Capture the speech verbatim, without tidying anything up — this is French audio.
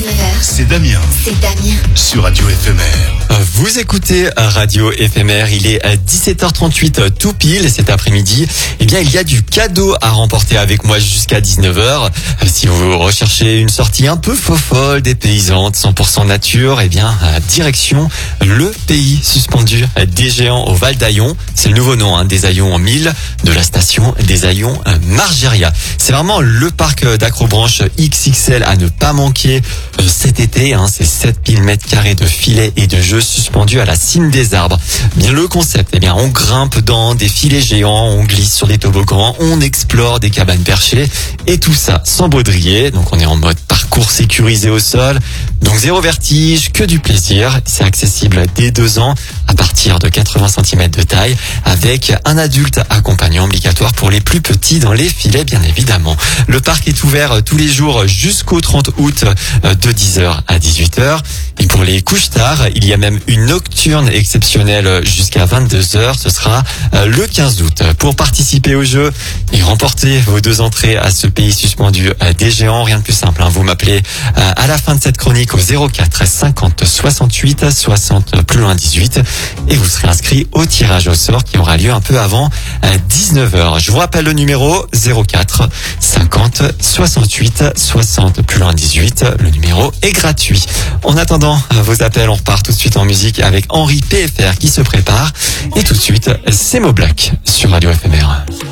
dix-neuf heures, c'est Damien. C'est Damien. Sur Radio Éphémère. Vous écoutez Radio Éphémère, il est à dix-sept heures trente-huit tout pile cet après-midi. Eh bien, il y a du cadeau à remporter avec moi jusqu'à dix-neuf heures. Si vous recherchez une sortie un peu fofolle, dépaysante, cent pour cent nature, eh bien, direction le pays suspendu des Géants au Val d'Aillon. C'est le nouveau nom hein, des Aillons mille de la station des Aillons Margeria. C'est vraiment le parc d'acrobranche X X L à ne pas manquer cet été. Hein, c'est sept mille mètres carrés de filets et de jeux suspendus à la cime des arbres. Bien le concept, eh bien on grimpe dans des filets géants, on glisse sur des toboggans, on explore des cabanes perchées et tout ça sans baudrier. Donc on est en mode parcours sécurisé au sol. Donc zéro vertige, que du plaisir. C'est accessible dès deux ans à partir de quatre-vingts centimètres de taille avec un adulte accompagnant obligatoire pour les plus petits dans les filets bien évidemment. Le parc est ouvert tous les jours jusqu'au trente août de dix heures à dix-huit heures. Et pour les couches tard, il y a même une nocturne exceptionnelle jusqu'à vingt-deux heures. Ce sera le quinze août. Pour participer au jeu et remporter vos deux entrées à ce pays suspendu des Géants, rien de plus simple. Hein. Vous m'appelez à la fin de cette chronique au zéro quatre cinquante soixante-huit soixante plus loin dix-huit et vous serez inscrit au tirage au sort qui aura lieu un peu avant dix-neuf heures. Je vous rappelle le numéro zéro quatre cinquante soixante-huit soixante plus loin dix-huit. Le numéro est gratuit. En attendant vos appels, on repart tout de suite en musique avec Henri P F R qui se prépare. Et tout de suite, c'est Mo Black sur Radio Éphémère.